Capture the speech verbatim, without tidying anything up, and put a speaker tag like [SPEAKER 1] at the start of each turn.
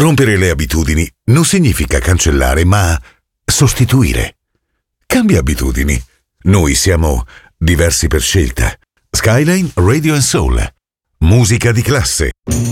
[SPEAKER 1] Rompere le abitudini non significa cancellare, ma sostituire. Cambia abitudini. Noi siamo diversi per scelta. Skyline Radio and Soul. Musica di classe.